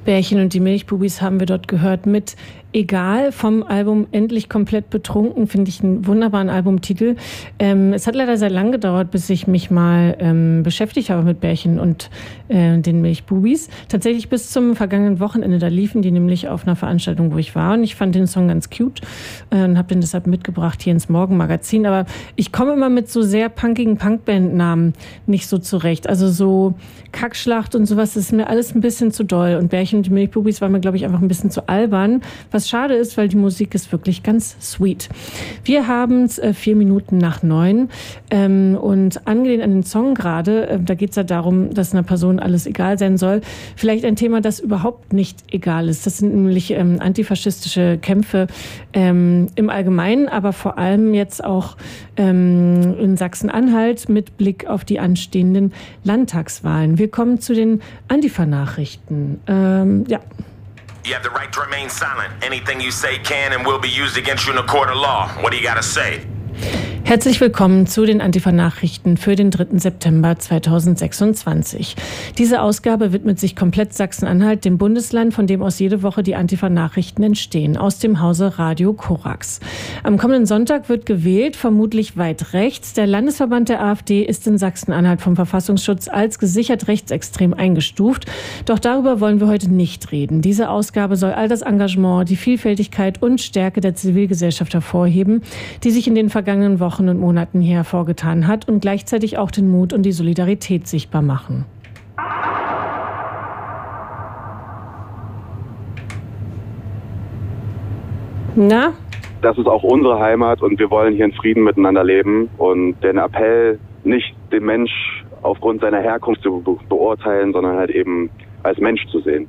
Bärchen und die Milchbubis haben wir dort gehört mit Egal vom Album Endlich komplett betrunken, finde ich einen wunderbaren Albumtitel. Es hat leider sehr lang gedauert, bis ich mich mal beschäftigt habe mit Bärchen und den Milchbubis. Tatsächlich bis zum vergangenen Wochenende, da liefen die nämlich auf einer Veranstaltung, wo ich war, und ich fand den Song ganz cute und habe den deshalb mitgebracht hier ins Morgenmagazin. Aber ich komme immer mit so sehr punkigen Punkband-Namen nicht so zurecht. Also so Kackschlacht und sowas, das ist mir alles ein bisschen zu doll. Und Bärchen und die Milchbubis war mir, glaube ich, einfach ein bisschen zu albern. Was schade ist, weil die Musik ist wirklich ganz sweet. Wir haben es 9:04 und angelehnt an den Song gerade, da geht es ja darum, dass einer Person alles egal sein soll. Vielleicht ein Thema, das überhaupt nicht egal ist. Das sind nämlich antifaschistische Kämpfe im Allgemeinen, aber vor allem jetzt auch in Sachsen-Anhalt mit Blick auf die anstehenden Landtagswahlen. Wir kommen zu den Antifa-Nachrichten. Ja. You have the right to remain silent. Anything you say can and will be used against you in a court of law. What do you gotta say? Herzlich willkommen zu den Antifa-Nachrichten für den 3. September 2026. Diese Ausgabe widmet sich komplett Sachsen-Anhalt, dem Bundesland, von dem aus jede Woche die Antifa-Nachrichten entstehen, aus dem Hause Radio Korax. Am kommenden Sonntag wird gewählt, vermutlich weit rechts. Der Landesverband der AfD ist in Sachsen-Anhalt vom Verfassungsschutz als gesichert rechtsextrem eingestuft. Doch darüber wollen wir heute nicht reden. Diese Ausgabe soll all das Engagement, die Vielfältigkeit und Stärke der Zivilgesellschaft hervorheben, die sich in den vergangenen Wochen und Monaten hier hervorgetan hat, und gleichzeitig auch den Mut und die Solidarität sichtbar machen. Na? Das ist auch unsere Heimat und wir wollen hier in Frieden miteinander leben, und den Appell, nicht den Mensch aufgrund seiner Herkunft zu beurteilen, sondern halt eben als Mensch zu sehen.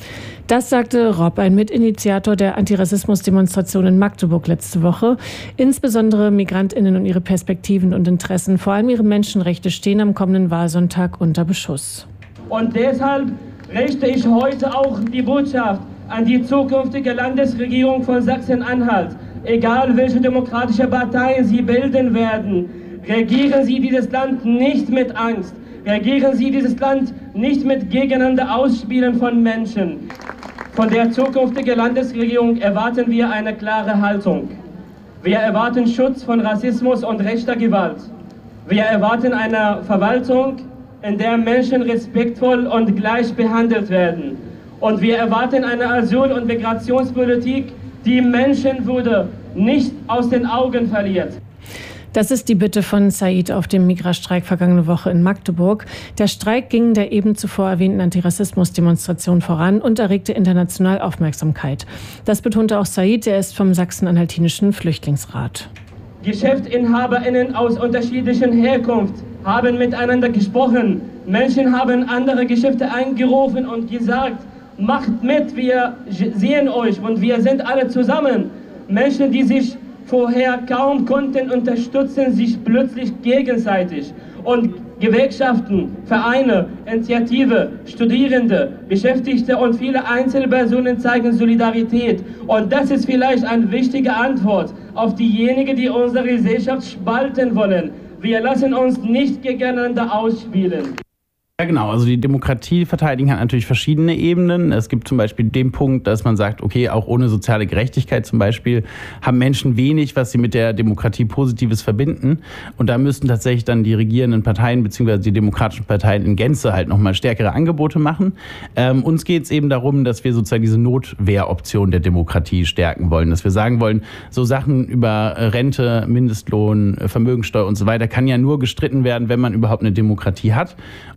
Das sagte Rob, ein Mitinitiator der Antirassismus-Demonstration in Magdeburg letzte Woche. Insbesondere MigrantInnen und ihre Perspektiven und Interessen, vor allem ihre Menschenrechte, stehen am kommenden Wahlsonntag unter Beschuss. Und deshalb richte ich heute auch die Botschaft an die zukünftige Landesregierung von Sachsen-Anhalt. Egal welche demokratische Parteien Sie bilden werden, regieren Sie dieses Land nicht mit Angst. Regieren Sie dieses Land nicht mit gegeneinander Ausspielen von Menschen. Von der zukünftigen Landesregierung erwarten wir eine klare Haltung. Wir erwarten Schutz von Rassismus und rechter Gewalt. Wir erwarten eine Verwaltung, in der Menschen respektvoll und gleich behandelt werden. Und wir erwarten eine Asyl- und Migrationspolitik, die Menschenwürde nicht aus den Augen verliert. Das ist die Bitte von Said auf dem Migrastreik vergangene Woche in Magdeburg. Der Streik ging der eben zuvor erwähnten Antirassismus-Demonstration voran und erregte international Aufmerksamkeit. Das betonte auch Said, er ist vom Sachsen-Anhaltinischen Flüchtlingsrat. GeschäftsinhaberInnen aus unterschiedlichen Herkunft haben miteinander gesprochen. Menschen haben andere Geschäfte angerufen und gesagt, macht mit, wir sehen euch und wir sind alle zusammen. Menschen, die sich vorher kaum konnten, unterstützen sich plötzlich gegenseitig. Und Gewerkschaften, Vereine, Initiative, Studierende, Beschäftigte und viele Einzelpersonen zeigen Solidarität. Und das ist vielleicht eine wichtige Antwort auf diejenigen, die unsere Gesellschaft spalten wollen. Wir lassen uns nicht gegeneinander ausspielen. Ja, genau. Also die Demokratie verteidigen hat natürlich verschiedene Ebenen. Es gibt zum Beispiel den Punkt, dass man sagt, okay, auch ohne soziale Gerechtigkeit zum Beispiel haben Menschen wenig, was sie mit der Demokratie Positives verbinden. Und da müssten tatsächlich dann die regierenden Parteien bzw. die demokratischen Parteien in Gänze halt nochmal stärkere Angebote machen. Uns geht es eben darum, dass wir sozusagen diese Notwehroption der Demokratie stärken wollen. Dass wir sagen wollen, so Sachen über Rente, Mindestlohn, Vermögensteuer und so weiter kann ja nur gestritten werden, wenn man überhaupt eine Demokratie hat.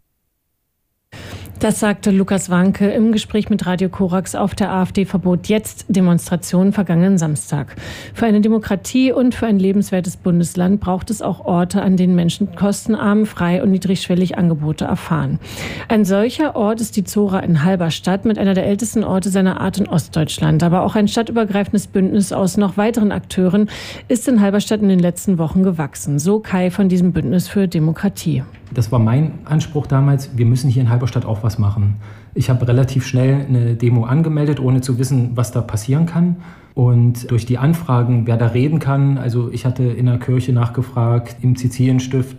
Das sagte Lukas Wanke im Gespräch mit Radio Korax auf der AfD-Verbot jetzt Demonstration vergangenen Samstag. Für eine Demokratie und für ein lebenswertes Bundesland braucht es auch Orte, an denen Menschen kostenarm, frei und niedrigschwellig Angebote erfahren. Ein solcher Ort ist die Zora in Halberstadt, mit einer der ältesten Orte seiner Art in Ostdeutschland. Aber auch ein stadtübergreifendes Bündnis aus noch weiteren Akteuren ist in Halberstadt in den letzten Wochen gewachsen. So Kai von diesem Bündnis für Demokratie. Das war mein Anspruch damals, wir müssen hier in Halberstadt auch was machen. Ich habe relativ schnell eine Demo angemeldet, ohne zu wissen, was da passieren kann. Und durch die Anfragen, wer da reden kann, also ich hatte in der Kirche nachgefragt, im Sizilienstift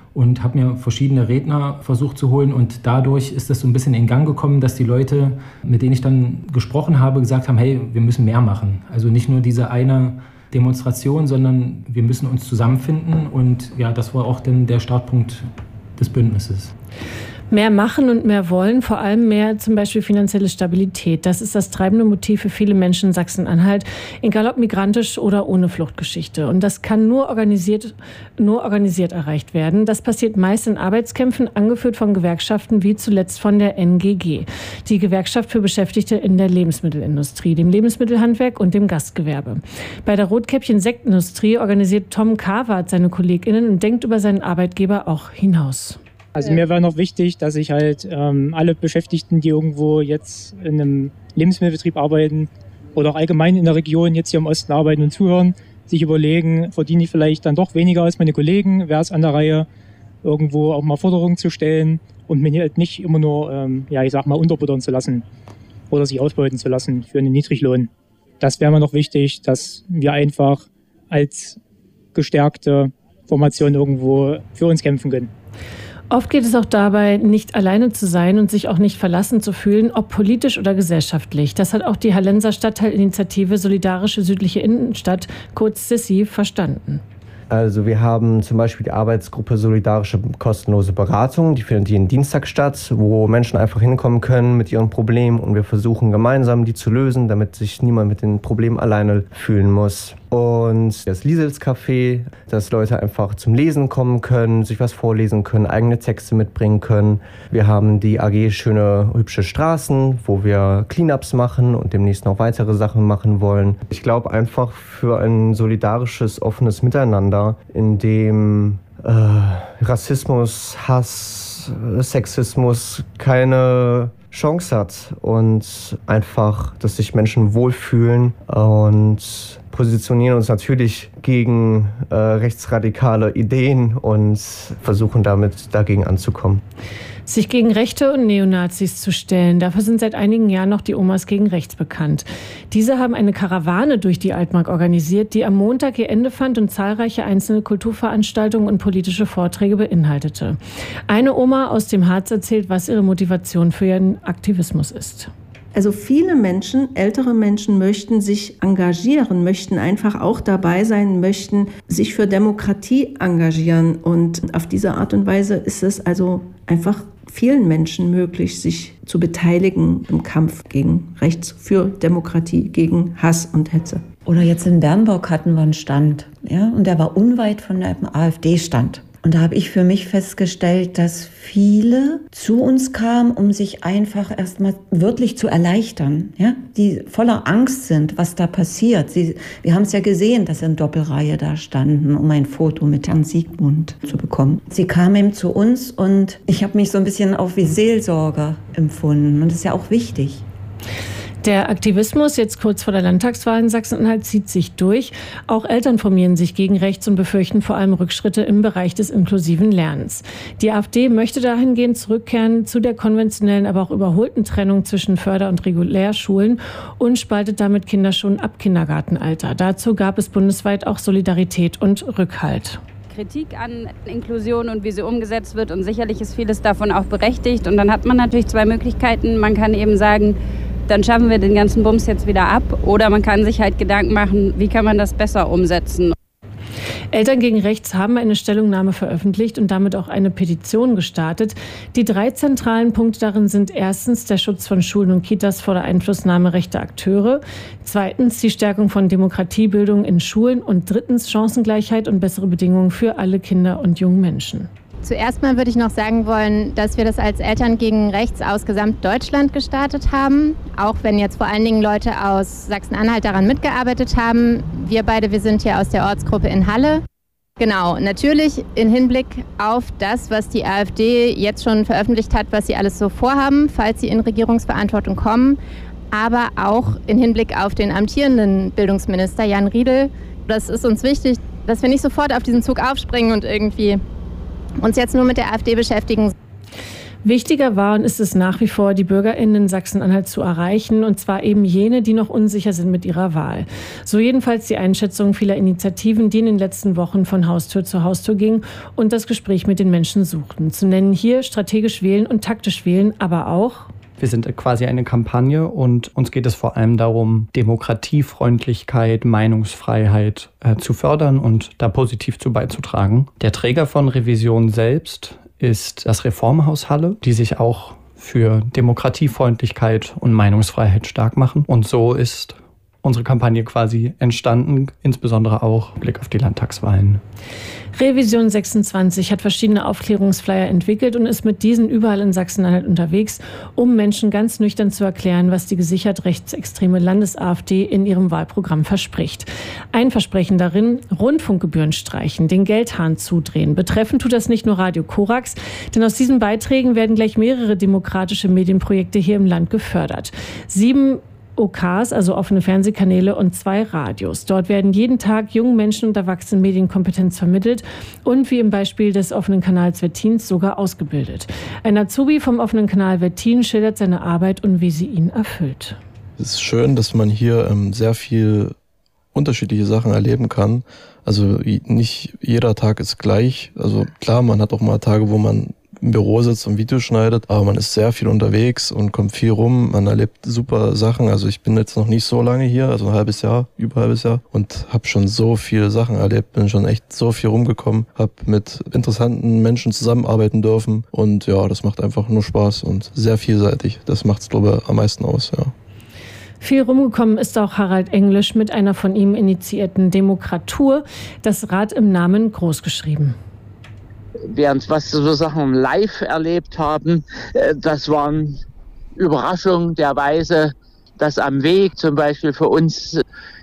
und habe mir verschiedene Redner versucht zu holen. Und dadurch ist das so ein bisschen in Gang gekommen, dass die Leute, mit denen ich dann gesprochen habe, gesagt haben, hey, wir müssen mehr machen. Also nicht nur diese eine Demonstration, sondern wir müssen uns zusammenfinden. Und ja, das war auch dann der Startpunkt des Bündnisses. Mehr machen und mehr wollen, vor allem mehr zum Beispiel finanzielle Stabilität. Das ist das treibende Motiv für viele Menschen in Sachsen-Anhalt, egal ob migrantisch oder ohne Fluchtgeschichte. Und das kann nur organisiert erreicht werden. Das passiert meist in Arbeitskämpfen, angeführt von Gewerkschaften wie zuletzt von der NGG, die Gewerkschaft für Beschäftigte in der Lebensmittelindustrie, dem Lebensmittelhandwerk und dem Gastgewerbe. Bei der Rotkäppchen-Sektindustrie organisiert Tom Karwart seine KollegInnen und denkt über seinen Arbeitgeber auch hinaus. Also mir war noch wichtig, dass ich halt alle Beschäftigten, die irgendwo jetzt in einem Lebensmittelbetrieb arbeiten oder auch allgemein in der Region jetzt hier im Osten arbeiten und zuhören, sich überlegen, verdiene ich vielleicht dann doch weniger als meine Kollegen, wäre es an der Reihe, irgendwo auch mal Forderungen zu stellen und mir halt nicht immer nur, unterbuttern zu lassen oder sich ausbeuten zu lassen für einen Niedriglohn. Das wäre mir noch wichtig, dass wir einfach als gestärkte Formation irgendwo für uns kämpfen können. Oft geht es auch dabei, nicht alleine zu sein und sich auch nicht verlassen zu fühlen, ob politisch oder gesellschaftlich. Das hat auch die Hallenser Stadtteilinitiative Solidarische Südliche Innenstadt, kurz SISSI, verstanden. Also wir haben zum Beispiel die Arbeitsgruppe Solidarische kostenlose Beratung, die findet jeden Dienstag statt, wo Menschen einfach hinkommen können mit ihren Problemen und wir versuchen gemeinsam die zu lösen, damit sich niemand mit den Problemen alleine fühlen muss. Und das Liesels Café, dass Leute einfach zum Lesen kommen können, sich was vorlesen können, eigene Texte mitbringen können. Wir haben die AG Schöne Hübsche Straßen, wo wir Cleanups machen und demnächst noch weitere Sachen machen wollen. Ich glaube einfach für ein solidarisches, offenes Miteinander, in dem Rassismus, Hass, Sexismus keine Chance hat und einfach, dass sich Menschen wohlfühlen und positionieren uns natürlich gegen rechtsradikale Ideen und versuchen damit dagegen anzukommen. Sich gegen Rechte und Neonazis zu stellen, dafür sind seit einigen Jahren noch die Omas gegen Rechts bekannt. Diese haben eine Karawane durch die Altmark organisiert, die am Montag ihr Ende fand und zahlreiche einzelne Kulturveranstaltungen und politische Vorträge beinhaltete. Eine Oma aus dem Harz erzählt, was ihre Motivation für ihren Aktivismus ist. Also viele Menschen, ältere Menschen möchten sich engagieren, möchten einfach auch dabei sein, möchten sich für Demokratie engagieren. Und auf diese Art und Weise ist es also einfach vielen Menschen möglich, sich zu beteiligen im Kampf gegen Rechts, für Demokratie, gegen Hass und Hetze. Oder jetzt in Bernburg hatten wir einen Stand, ja, und der war unweit von einem AfD-Stand. Und da habe ich für mich festgestellt, dass viele zu uns kamen, um sich einfach erstmal wirklich zu erleichtern, ja, die voller Angst sind, was da passiert. Wir haben es ja gesehen, dass sie in Doppelreihe da standen, um ein Foto mit Herrn Siegmund zu bekommen. Sie kamen eben zu uns und ich habe mich so ein bisschen auch wie Seelsorger empfunden. Und das ist ja auch wichtig. Der Aktivismus jetzt kurz vor der Landtagswahl in Sachsen-Anhalt zieht sich durch. Auch Eltern formieren sich gegen rechts und befürchten vor allem Rückschritte im Bereich des inklusiven Lernens. Die AfD möchte dahingehend zurückkehren zu der konventionellen, aber auch überholten Trennung zwischen Förder- und Regulärschulen und spaltet damit Kinder schon ab Kindergartenalter. Dazu gab es bundesweit auch Solidarität und Rückhalt. Kritik an Inklusion und wie sie umgesetzt wird und sicherlich ist vieles davon auch berechtigt. Und dann hat man natürlich zwei Möglichkeiten. Man kann eben sagen, dann schaffen wir den ganzen Bums jetzt wieder ab. Oder man kann sich halt Gedanken machen, wie kann man das besser umsetzen. Eltern gegen Rechts haben eine Stellungnahme veröffentlicht und damit auch eine Petition gestartet. Die 3 zentralen Punkte darin sind erstens der Schutz von Schulen und Kitas vor der Einflussnahme rechter Akteure, zweitens die Stärkung von Demokratiebildung in Schulen und drittens Chancengleichheit und bessere Bedingungen für alle Kinder und jungen Menschen. Zuerst mal würde ich noch sagen wollen, dass wir das als Eltern gegen Rechts aus Gesamtdeutschland gestartet haben. Auch wenn jetzt vor allen Dingen Leute aus Sachsen-Anhalt daran mitgearbeitet haben. Wir sind hier aus der Ortsgruppe in Halle. Genau, natürlich im Hinblick auf das, was die AfD jetzt schon veröffentlicht hat, was sie alles so vorhaben, falls sie in Regierungsverantwortung kommen. Aber auch im Hinblick auf den amtierenden Bildungsminister Jan Riedel. Das ist uns wichtig, dass wir nicht sofort auf diesen Zug aufspringen und irgendwie uns jetzt nur mit der AfD beschäftigen. Wichtiger war und ist es nach wie vor, die BürgerInnen in Sachsen-Anhalt zu erreichen, und zwar eben jene, die noch unsicher sind mit ihrer Wahl. So jedenfalls die Einschätzung vieler Initiativen, die in den letzten Wochen von Haustür zu Haustür gingen und das Gespräch mit den Menschen suchten. Zu nennen hier strategisch wählen und taktisch wählen, aber auch: Wir sind quasi eine Kampagne und uns geht es vor allem darum, Demokratiefreundlichkeit, Meinungsfreiheit zu fördern und da positiv zu beizutragen. Der Träger von Revision selbst ist das Reformhaus Halle, die sich auch für Demokratiefreundlichkeit und Meinungsfreiheit stark machen. Und so ist unsere Kampagne quasi entstanden, insbesondere auch mit Blick auf die Landtagswahlen. Revision 26 hat verschiedene Aufklärungsflyer entwickelt und ist mit diesen überall in Sachsen-Anhalt unterwegs, um Menschen ganz nüchtern zu erklären, was die gesichert rechtsextreme Landes-AfD in ihrem Wahlprogramm verspricht. Ein Versprechen darin: Rundfunkgebühren streichen, den Geldhahn zudrehen. Betreffen tut das nicht nur Radio Korax, denn aus diesen Beiträgen werden gleich mehrere demokratische Medienprojekte hier im Land gefördert. 7 OKs, also offene Fernsehkanäle, und 2 Radios. Dort werden jeden Tag jungen Menschen und Erwachsenen Medienkompetenz vermittelt und, wie im Beispiel des offenen Kanals Wettins, sogar ausgebildet. Ein Azubi vom offenen Kanal Wettin schildert seine Arbeit und wie sie ihn erfüllt. Es ist schön, dass man hier sehr viel unterschiedliche Sachen erleben kann. Also nicht jeder Tag ist gleich. Also klar, man hat auch mal Tage, wo man im Büro sitzt und Videos schneidet, aber man ist sehr viel unterwegs und kommt viel rum, man erlebt super Sachen. Also ich bin jetzt noch nicht so lange hier, also über ein halbes Jahr und habe schon so viele Sachen erlebt, bin schon echt so viel rumgekommen, habe mit interessanten Menschen zusammenarbeiten dürfen und ja, das macht einfach nur Spaß und sehr vielseitig. Das macht es, glaube ich, am meisten aus, ja. Viel rumgekommen ist auch Harald Englisch mit einer von ihm initiierten Demokratur, das Rad im Namen großgeschrieben. Während was so Sachen live erlebt haben, das waren Überraschungen der Weise, dass am Weg zum Beispiel für uns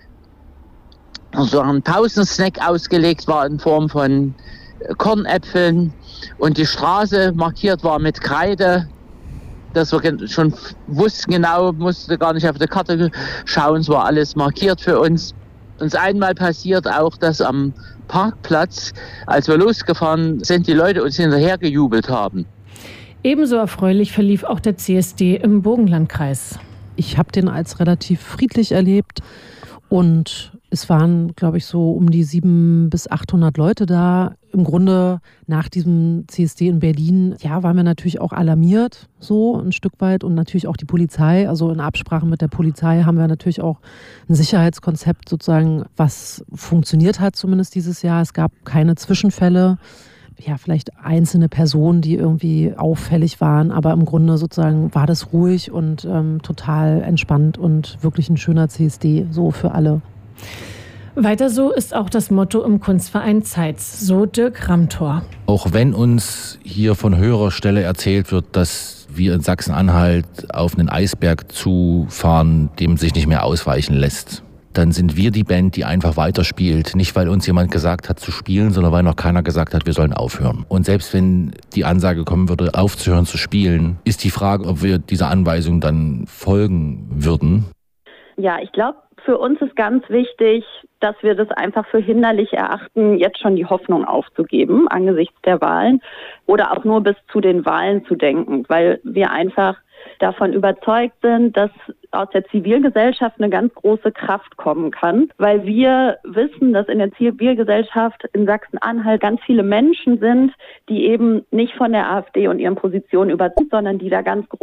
so ein Pausensnack ausgelegt war in Form von Kornäpfeln und die Straße markiert war mit Kreide, dass wir schon wussten genau, musste gar nicht auf die Karte schauen, es war alles markiert für uns. Uns einmal passiert auch, dass am Parkplatz, als wir losgefahren sind, die Leute uns hinterher gejubelt haben. Ebenso erfreulich verlief auch der CSD im Burgenlandkreis. Ich habe den als relativ friedlich erlebt und es waren, glaube ich, so um die 700 bis 800 Leute da. Im Grunde nach diesem CSD in Berlin, ja, waren wir natürlich auch alarmiert, so ein Stück weit, und natürlich auch die Polizei. Also in Absprache mit der Polizei haben wir natürlich auch ein Sicherheitskonzept sozusagen, was funktioniert hat zumindest dieses Jahr. Es gab keine Zwischenfälle. Ja, vielleicht einzelne Personen, die irgendwie auffällig waren, aber im Grunde sozusagen war das ruhig und total entspannt und wirklich ein schöner CSD, so für alle. Weiter so ist auch das Motto im Kunstverein Zeitz, so Dirk Ramtor. Auch wenn uns hier von höherer Stelle erzählt wird, dass wir in Sachsen-Anhalt auf einen Eisberg zufahren, dem sich nicht mehr ausweichen lässt, dann sind wir die Band, die einfach weiterspielt. Nicht, weil uns jemand gesagt hat zu spielen, sondern weil noch keiner gesagt hat, wir sollen aufhören. Und selbst wenn die Ansage kommen würde, aufzuhören zu spielen, ist die Frage, ob wir dieser Anweisung dann folgen würden. Ja, ich glaube, für uns ist ganz wichtig, dass wir das einfach für hinderlich erachten, jetzt schon die Hoffnung aufzugeben angesichts der Wahlen oder auch nur bis zu den Wahlen zu denken, weil wir einfach davon überzeugt sind, dass aus der Zivilgesellschaft eine ganz große Kraft kommen kann, weil wir wissen, dass in der Zivilgesellschaft in Sachsen-Anhalt ganz viele Menschen sind, die eben nicht von der AfD und ihren Positionen überzeugt sind, sondern die da ganz groß